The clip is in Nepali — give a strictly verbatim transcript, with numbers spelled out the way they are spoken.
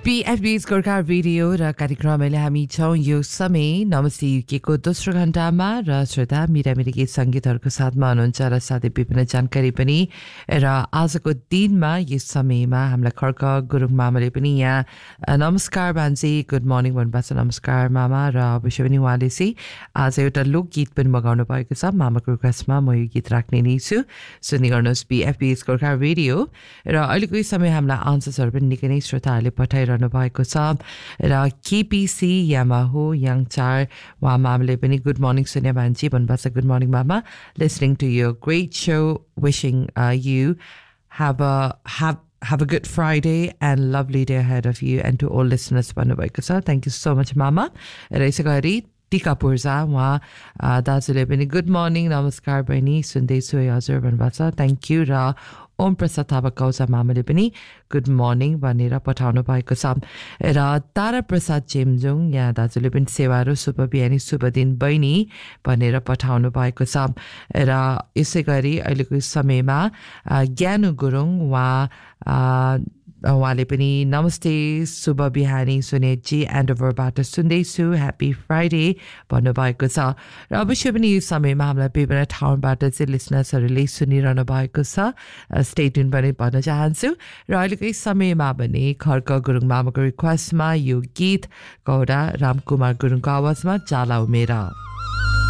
पीएफबी's गोर्खा रेडियो र कार्यक्रमले हामी छौं यो समय नमस्ते युकेको दोस्रो घण्टामा र श्रोता मिरा मिरी गीत संगीतहरुको साथमा हुनुहुन्छ र साथै विभिन्न जानकारी पनि र आजको दिनमा यस समयमा हामीलाई खड्क गुरुङ मामाले पनि यहाँ नमस्कार बान्जी गुड मर्निङ भन्नुहुन्छ नमस्कार मामा र अवश्य पनि उहाँले चाहिँ आज एउटा लोकगीत पनि बगाउनु भएको छ मामाको रिक्वेस्टमा म यो गीत राख्ने नै छु सुन्ने गर्नुहोस् पीएफबी's गोर्खा रेडियो र अहिलेको यो समय हामीलाई आन्सर्सहरु पनि निकै नै श्रोताहरूले पठाइ रहनु भएको छ र केपीसी यामाहो याङ चार वा मामले पनि गुड मर्निङ सोनिया भान्जी भन्नुहुन्छ गुड मर्निङ मामा listening to your great show विशिङ you have a have have a good Friday and lovely day ahead of you and to all listeners भन्नुभएको छ thank you so much mama र यसै गरी टिका पुर्जा उहाँ दाजुले पनि गुड मर्निङ नमस्कार बहिनी सुन्दैछु है हजुर भन्नुभएको छ थ्याङ्क यू र ओम प्रसाद थापा कौसा मामाले पनि गुड मर्निङ भनेर पठाउनु भएको छ र तारा प्रसाद चेम्जोङ यहाँ दाजुले पनि सेवा र शुभ बिहानी शुभ दिन बहिनी भनेर पठाउनु भएको छ र यसै गरी अहिलेको समयमा ज्ञानु गुरुङ उहाँ उहाँले पनि नमस्ते शुभ बिहानी सुनेजी एन्ड ओभरबाट सुन्दैछु ह्याप्पी फ्राइडे भन्नुभएको छ र अवश्य पनि यो समयमा हामीलाई विभिन्न ठाउँबाट चाहिँ लिसनर्सहरूले सुनिरहनु भएको छ स्टे ट्युन पनि भन्न चाहन्छु र अहिलेको यस समयमा भने खड्क गुरुङ मामाको रिक्वेस्टमा यो गीत गौडा रामकुमार गुरुङको आवाजमा जाला उमेरा